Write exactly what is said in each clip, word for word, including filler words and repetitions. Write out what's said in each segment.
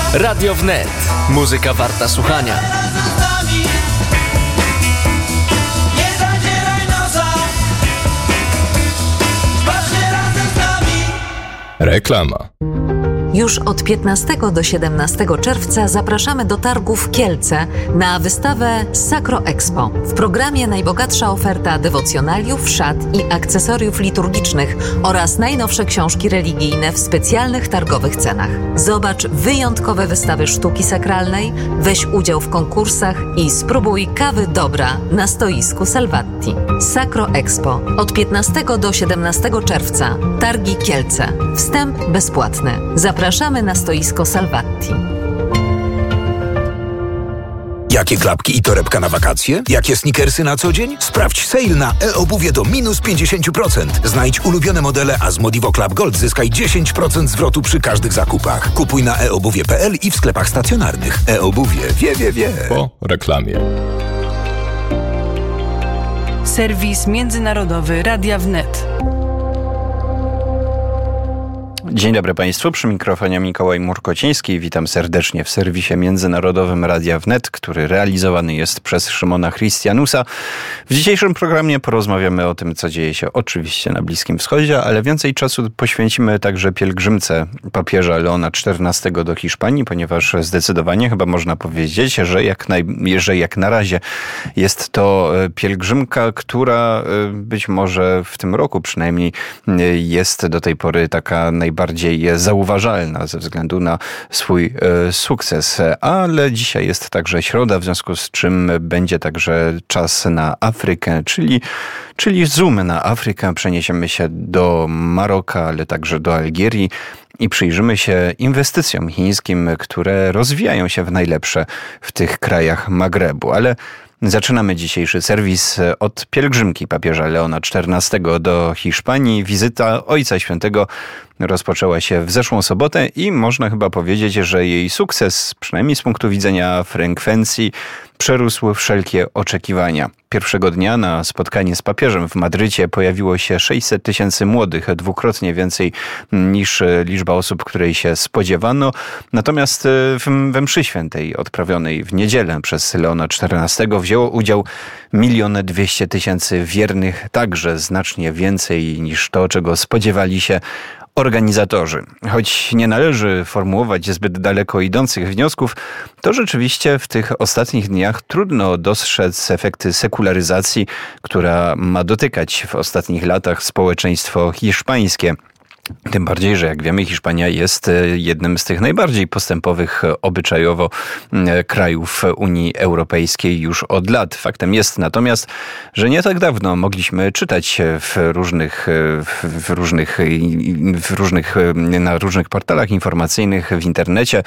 Radio Wnet. Muzyka warta słuchania. Reklama. Już od piętnastego do siedemnastego czerwca zapraszamy do targów Kielce na wystawę Sacro Expo. W programie najbogatsza oferta dewocjonaliów, szat i akcesoriów liturgicznych oraz najnowsze książki religijne w specjalnych targowych cenach. Zobacz wyjątkowe wystawy sztuki sakralnej, weź udział w konkursach i spróbuj kawy dobra na stoisku Salvatti. Sacro Expo od piętnastego do siedemnastego czerwca. Targi Kielce. Wstęp bezpłatny. Zapraszamy na stoisko Salvatti. Jakie klapki i torebka na wakacje? Jakie sneakersy na co dzień? Sprawdź sale na e-obuwie do minus pięćdziesiąt procent. Znajdź ulubione modele, a z Modivo Club Gold zyskaj dziesięć procent zwrotu przy każdych zakupach. Kupuj na e obuwie kropka p l i w sklepach stacjonarnych. E-obuwie wie, wie, wie. Po reklamie. Serwis międzynarodowy Radia Wnet. Dzień dobry Państwu, przy mikrofonie Mikołaj Murkociński. Witam serdecznie w serwisie międzynarodowym Radia Wnet, który realizowany jest przez Szymona Christianusa. W dzisiejszym programie porozmawiamy o tym, co dzieje się oczywiście na Bliskim Wschodzie, ale więcej czasu poświęcimy także pielgrzymce papieża Leona czternastego do Hiszpanii, ponieważ zdecydowanie chyba można powiedzieć, że jak, naj, że jak na razie jest to pielgrzymka, która być może w tym roku przynajmniej jest do tej pory taka najbardziej bardziej zauważalna ze względu na swój e, sukces. Ale dzisiaj jest także środa, w związku z czym będzie także czas na Afrykę, czyli, czyli zoom na Afrykę. Przeniesiemy się do Maroka, ale także do Algierii i przyjrzymy się inwestycjom chińskim, które rozwijają się w najlepsze w tych krajach Magrebu. Ale zaczynamy dzisiejszy serwis od pielgrzymki papieża Leona czternastego do Hiszpanii. Wizyta Ojca Świętego rozpoczęła się w zeszłą sobotę i można chyba powiedzieć, że jej sukces, przynajmniej z punktu widzenia frekwencji, przerósł wszelkie oczekiwania. Pierwszego dnia na spotkanie z papieżem w Madrycie pojawiło się sześćset tysięcy młodych, dwukrotnie więcej niż liczba osób, której się spodziewano. Natomiast we mszy świętej odprawionej w niedzielę przez Leona czternastego wzięło udział milion dwieście tysięcy wiernych, także znacznie więcej niż to, czego spodziewali się organizatorzy. Choć nie należy formułować zbyt daleko idących wniosków, to rzeczywiście w tych ostatnich dniach trudno dostrzec efekty sekularyzacji, która ma dotykać w ostatnich latach społeczeństwo hiszpańskie. Tym bardziej, że jak wiemy, Hiszpania jest jednym z tych najbardziej postępowych obyczajowo krajów Unii Europejskiej już od lat. Faktem jest natomiast, że nie tak dawno mogliśmy czytać w różnych, w różnych, w różnych, na różnych portalach informacyjnych w internecie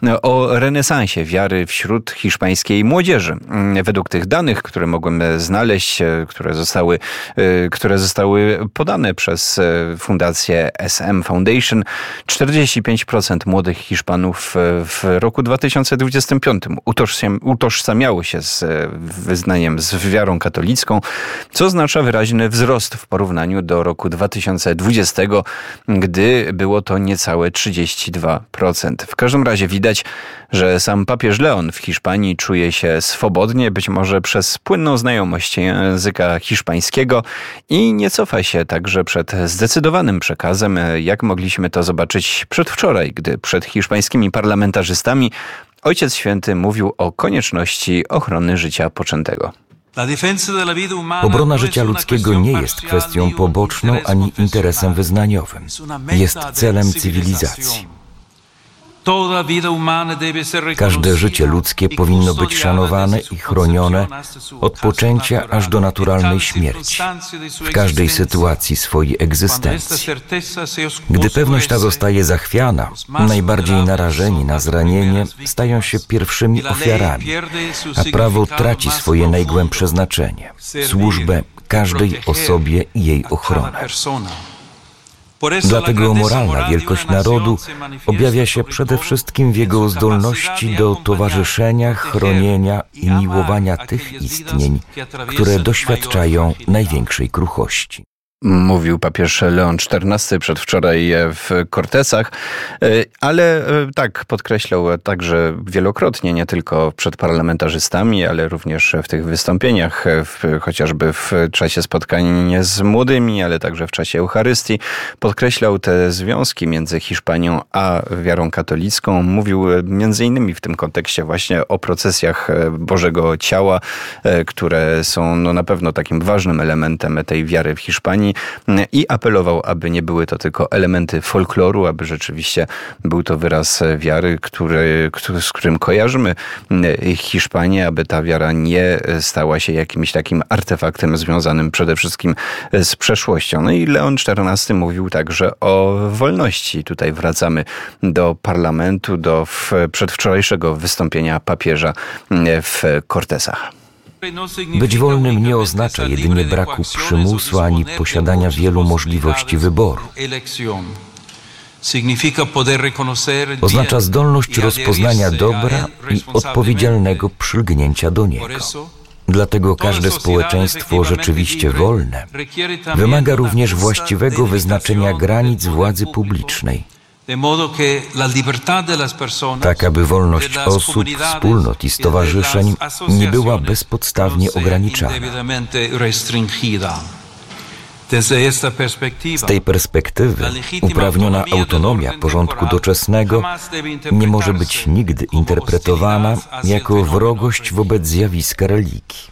o renesansie wiary wśród hiszpańskiej młodzieży. Według tych danych, które mogłem znaleźć, które zostały, które zostały podane przez Fundację S M Foundation, czterdzieści pięć procent młodych Hiszpanów w roku dwa tysiące dwudziestym piątym utożsam, utożsamiało się z wyznaniem, z wiarą katolicką, co oznacza wyraźny wzrost w porównaniu do roku dwa tysiące dwudziestego, gdy było to niecałe trzydzieści dwa procent. W każdym razie widać, że sam papież Leon w Hiszpanii czuje się swobodnie, być może przez płynną znajomość języka hiszpańskiego i nie cofa się także przed zdecydowanym przekazem, jak mogliśmy to zobaczyć przedwczoraj, gdy przed hiszpańskimi parlamentarzystami Ojciec Święty mówił o konieczności ochrony życia poczętego. Obrona życia ludzkiego nie jest kwestią poboczną ani interesem wyznaniowym. Jest celem cywilizacji. Każde życie ludzkie powinno być szanowane i chronione od poczęcia aż do naturalnej śmierci, w każdej sytuacji swojej egzystencji. Gdy pewność ta zostaje zachwiana, najbardziej narażeni na zranienie stają się pierwszymi ofiarami, a prawo traci swoje najgłębsze znaczenie, służbę każdej osobie i jej ochronę. Dlatego moralna wielkość narodu objawia się przede wszystkim w jego zdolności do towarzyszenia, chronienia i miłowania tych istnień, które doświadczają największej kruchości. Mówił papież Leon czternasty przedwczoraj w Cortesach, ale tak podkreślał także wielokrotnie, nie tylko przed parlamentarzystami, ale również w tych wystąpieniach, w, chociażby w czasie spotkań z młodymi, ale także w czasie Eucharystii. Podkreślał te związki między Hiszpanią a wiarą katolicką. Mówił między innymi w tym kontekście właśnie o procesjach Bożego Ciała, które są no, na pewno takim ważnym elementem tej wiary w Hiszpanii. I apelował, aby nie były to tylko elementy folkloru, aby rzeczywiście był to wyraz wiary, który, który, z którym kojarzymy Hiszpanię, aby ta wiara nie stała się jakimś takim artefaktem związanym przede wszystkim z przeszłością. No i Leon czternasty mówił także o wolności. Tutaj wracamy do parlamentu, do przedwczorajszego wystąpienia papieża w Cortesach. Być wolnym nie oznacza jedynie braku przymusu ani posiadania wielu możliwości wyboru. Oznacza zdolność rozpoznania dobra i odpowiedzialnego przylgnięcia do niego. Dlatego każde społeczeństwo rzeczywiście wolne wymaga również właściwego wyznaczenia granic władzy publicznej, tak aby wolność osób, wspólnot i stowarzyszeń nie była bezpodstawnie ograniczana. Z tej perspektywy uprawniona autonomia porządku doczesnego nie może być nigdy interpretowana jako wrogość wobec zjawiska religii.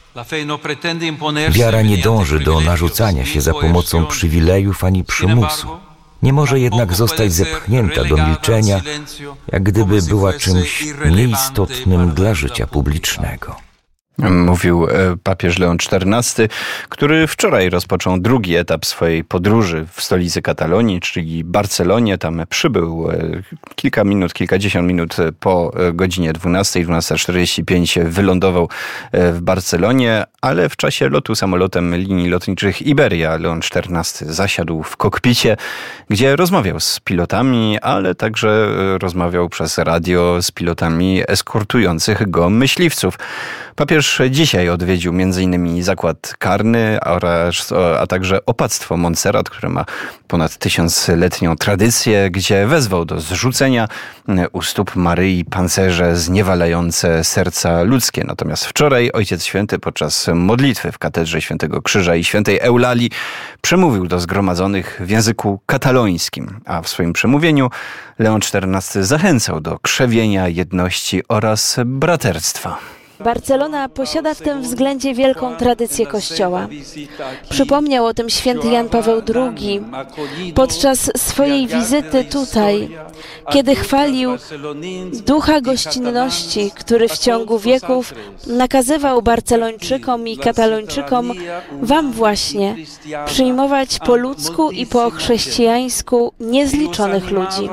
Wiara nie dąży do narzucania się za pomocą przywilejów ani przymusu. Nie może jednak zostać zepchnięta do milczenia, jak gdyby była czymś nieistotnym dla życia publicznego. Mówił papież Leon czternasty, który wczoraj rozpoczął drugi etap swojej podróży w stolicy Katalonii, czyli Barcelonie. Tam przybył kilka minut, kilkadziesiąt minut po godzinie dwunastej, dwunasta czterdzieści pięć wylądował w Barcelonie, ale w czasie lotu samolotem linii lotniczych Iberia Leon czternasty zasiadł w kokpicie, gdzie rozmawiał z pilotami, ale także rozmawiał przez radio z pilotami eskortujących go myśliwców. Papież dzisiaj odwiedził między innymi zakład karny, oraz, a także opactwo Montserrat, które ma ponad tysiącletnią tradycję, gdzie wezwał do zrzucenia u stóp Maryi pancerze zniewalające serca ludzkie. Natomiast wczoraj Ojciec Święty podczas modlitwy w katedrze Świętego Krzyża i Świętej Eulalii przemówił do zgromadzonych w języku katalońskim, a w swoim przemówieniu Leon czternasty zachęcał do krzewienia jedności oraz braterstwa. Barcelona posiada w tym względzie wielką tradycję Kościoła. Przypomniał o tym święty Jan Paweł drugi podczas swojej wizyty tutaj, kiedy chwalił ducha gościnności, który w ciągu wieków nakazywał Barcelończykom i Katalończykom wam właśnie przyjmować po ludzku i po chrześcijańsku niezliczonych ludzi.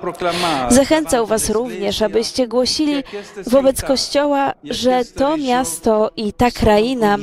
Zachęcał was również, abyście głosili wobec Kościoła, że to miasto i ta kraina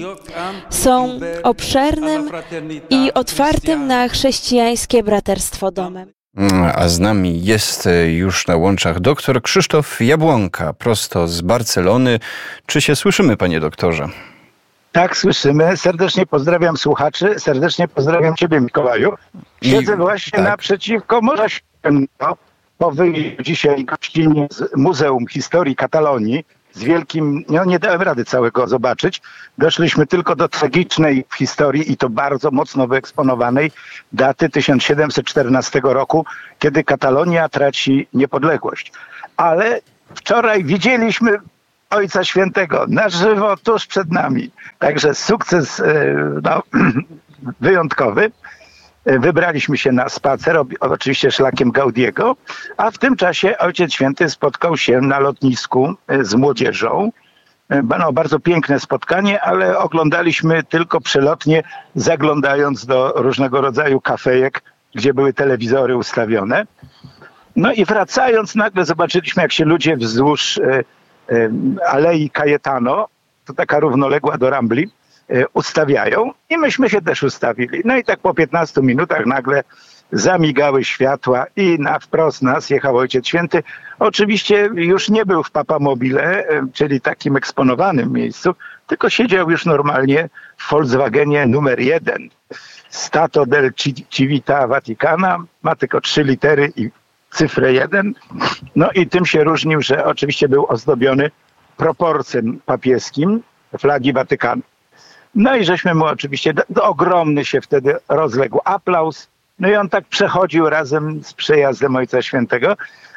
są obszernym i otwartym na chrześcijańskie braterstwo domem. A z nami jest już na łączach doktor Krzysztof Jabłonka, prosto z Barcelony. Czy się słyszymy, panie doktorze? Tak, słyszymy. Serdecznie pozdrawiam słuchaczy, serdecznie pozdrawiam ciebie, Mikołaju. Siedzę I, właśnie tak. naprzeciwko Morza Świętego, po wyjściu dzisiaj gościnie z Muzeum Historii Katalonii. Z wielkim, no nie dałem rady całego zobaczyć. Doszliśmy tylko do tragicznej w historii i to bardzo mocno wyeksponowanej daty tysiąc siedemset czternastego roku, kiedy Katalonia traci niepodległość. Ale wczoraj widzieliśmy Ojca Świętego na żywo tuż przed nami. Także sukces no, wyjątkowy. Wybraliśmy się na spacer, oczywiście szlakiem Gaudiego, a w tym czasie Ojciec Święty spotkał się na lotnisku z młodzieżą. No, bardzo piękne spotkanie, ale oglądaliśmy tylko przelotnie, zaglądając do różnego rodzaju kafejek, gdzie były telewizory ustawione. No i wracając, nagle zobaczyliśmy, jak się ludzie wzdłuż y, y, Alei Cayetano, to taka równoległa do Rambli, ustawiają i myśmy się też ustawili. No i tak po piętnastu minutach nagle zamigały światła i na wprost nas jechał Ojciec Święty. Oczywiście już nie był w Papamobile, czyli takim eksponowanym miejscu, tylko siedział już normalnie w Volkswagenie numer jeden. Stato del Civita Vaticana, ma tylko trzy litery i cyfrę jeden. No i tym się różnił, że oczywiście był ozdobiony proporcjem papieskim flagi Watykanu. No i żeśmy mu oczywiście, do, do ogromny się wtedy rozległ aplauz. No i on tak przechodził razem z przejazdem Ojca Świętego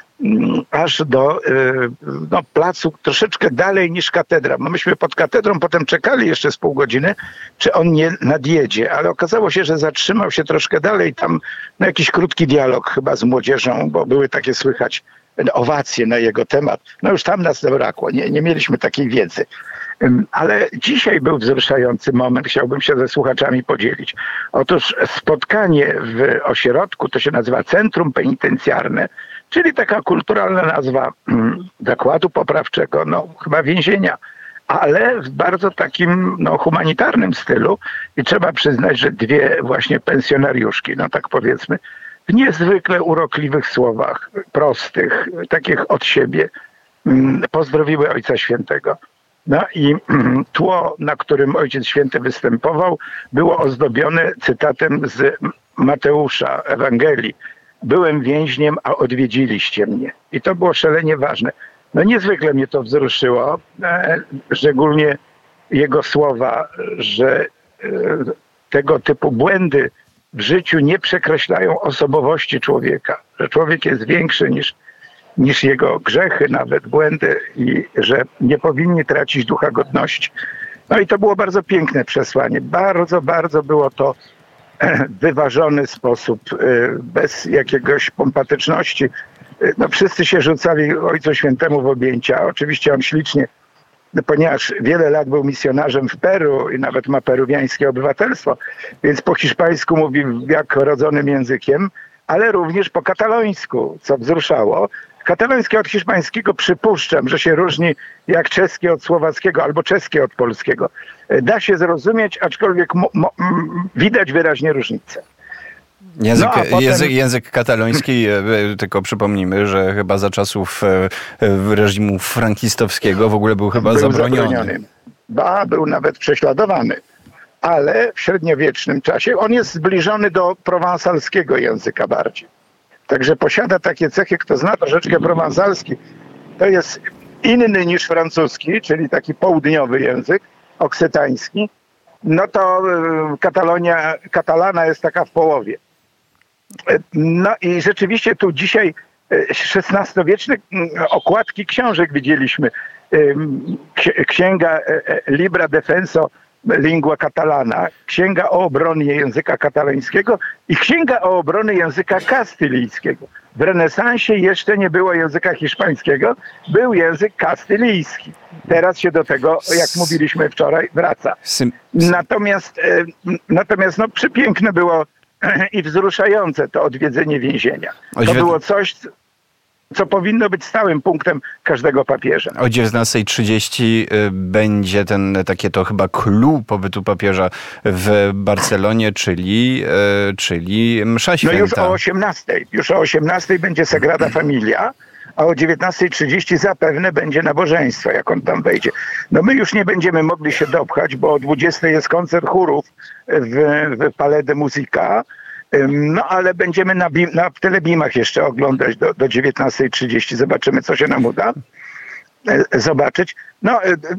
aż do no, placu troszeczkę dalej niż katedra. No myśmy pod katedrą potem czekali jeszcze z pół godziny, czy on nie nadjedzie, ale okazało się, że zatrzymał się troszkę dalej, tam no, jakiś krótki dialog chyba z młodzieżą, bo były takie słychać owacje na jego temat. No już tam nas zabrakło, nie, nie mieliśmy takiej wiedzy. Ale dzisiaj był wzruszający moment, chciałbym się ze słuchaczami podzielić. Otóż spotkanie w ośrodku, to się nazywa Centrum Penitencjarne, czyli taka kulturalna nazwa zakładu poprawczego, no chyba więzienia, ale w bardzo takim no, humanitarnym stylu i trzeba przyznać, że dwie właśnie pensjonariuszki, no tak powiedzmy, w niezwykle urokliwych słowach, prostych, takich od siebie, pozdrowiły Ojca Świętego. No i tło, na którym Ojciec Święty występował, było ozdobione cytatem z Mateusza, Ewangelii. Byłem więźniem, a odwiedziliście mnie. I to było szalenie ważne. No niezwykle mnie to wzruszyło, e, szczególnie jego słowa, że e, tego typu błędy w życiu nie przekreślają osobowości człowieka. Że człowiek jest większy niż niż jego grzechy, nawet błędy i że nie powinni tracić ducha godności. No i to było bardzo piękne przesłanie. Bardzo, bardzo było to w wyważony sposób, bez jakiegoś pompatyczności. No wszyscy się rzucali Ojcu Świętemu w objęcia. Oczywiście on ślicznie, ponieważ wiele lat był misjonarzem w Peru i nawet ma peruwiańskie obywatelstwo, więc po hiszpańsku mówił jak rodzonym językiem, ale również po katalońsku, co wzruszało. Katalońskie od hiszpańskiego przypuszczam, że się różni jak czeskie od słowackiego albo czeskie od polskiego. Da się zrozumieć, aczkolwiek mo, mo, widać wyraźnie różnicę. Język, no, potem... język, język kataloński, tylko przypomnijmy, że chyba za czasów reżimu frankistowskiego w ogóle był chyba był zabroniony. zabroniony. Ba, był nawet prześladowany. Ale w średniowiecznym czasie on jest zbliżony do prowansalskiego języka bardziej. Także posiada takie cechy, kto zna troszeczkę prowansalski, to jest inny niż francuski, czyli taki południowy język, oksytański. No to Katalonia, katalana jest taka w połowie. No i rzeczywiście tu dzisiaj szesnastowieczne okładki książek widzieliśmy. Księga Libra Defenso Lingua Catalana, księga o obronie języka katalońskiego i księga o obronie języka kastylijskiego. W renesansie jeszcze nie było języka hiszpańskiego, był język kastylijski. Teraz się do tego, jak mówiliśmy wczoraj, wraca. Natomiast, natomiast no, przepiękne było i wzruszające to odwiedzenie więzienia. To było coś, co powinno być stałym punktem każdego papieża. O dziewiętnasta trzydzieści będzie ten, takie to chyba clue pobytu papieża w Barcelonie, czyli, czyli msza święta. No już o osiemnastej. Już o osiemnastej będzie Sagrada Familia, a o dziewiętnasta trzydzieści zapewne będzie nabożeństwo, jak on tam wejdzie. No my już nie będziemy mogli się dopchać, bo o dwudziestej jest koncert chórów w, w Palais de Musica. No ale będziemy na, bim, na telebimach jeszcze oglądać do, do dziewiętnasta trzydzieści. Zobaczymy, co się nam uda zobaczyć. No,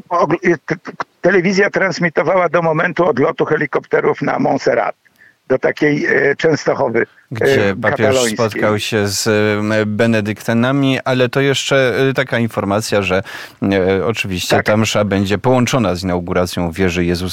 telewizja transmitowała do momentu odlotu helikopterów na Montserrat, do takiej Częstochowy, gdzie papież spotkał się z benedyktanami, ale to jeszcze taka informacja, że oczywiście tak. Ta msza będzie połączona z inauguracją wieży Jezusa